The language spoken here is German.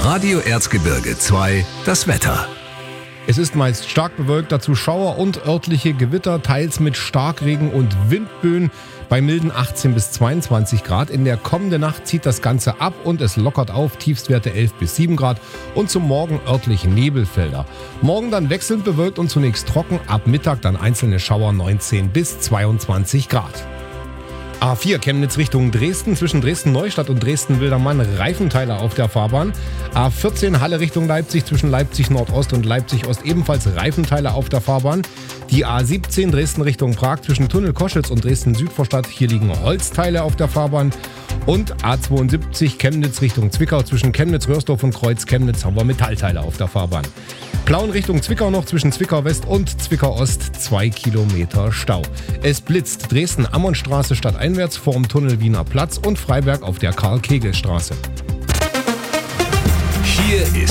Radio Erzgebirge 2, das Wetter. Es ist meist stark bewölkt, dazu Schauer und örtliche Gewitter, teils mit Starkregen und Windböen bei milden 18 bis 22 Grad. In der kommenden Nacht zieht das Ganze ab und es lockert auf, Tiefstwerte 11 bis 7 Grad und zum Morgen örtlich Nebelfelder. Morgen dann wechselnd bewölkt und zunächst trocken, ab Mittag dann einzelne Schauer 19 bis 22 Grad. A4 Chemnitz Richtung Dresden, zwischen Dresden-Neustadt und Dresden-Wildermann Reifenteiler auf der Fahrbahn. A14 Halle Richtung Leipzig, zwischen Leipzig Nordost und Leipzig Ost ebenfalls Reifenteiler auf der Fahrbahn. Die A17 Dresden Richtung Prag, zwischen Tunnel Koschitz und Dresden-Südvorstadt, hier liegen Holzteile auf der Fahrbahn. Und A72 Chemnitz Richtung Zwickau, zwischen Chemnitz-Röhrsdorf und Kreuz-Chemnitz haben wir Metallteile auf der Fahrbahn. Plauen Richtung Zwickau noch, zwischen Zwickau West und Zwickau Ost 2 Kilometer Stau. Es blitzt Dresden-Ammonstraße stadteinwärts vorm Tunnel Wiener Platz und Freiberg auf der Karl-Kegel-Straße. Hier ist